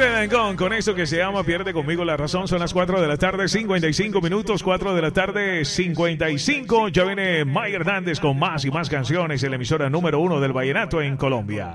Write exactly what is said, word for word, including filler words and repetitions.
Dangón, con eso que se llama Pierde Conmigo la Razón. Son las cuatro de la tarde, cincuenta y cinco minutos, cuatro de la tarde, cincuenta y cinco. Ya viene May Hernández con más y más canciones en la emisora número uno del vallenato en Colombia.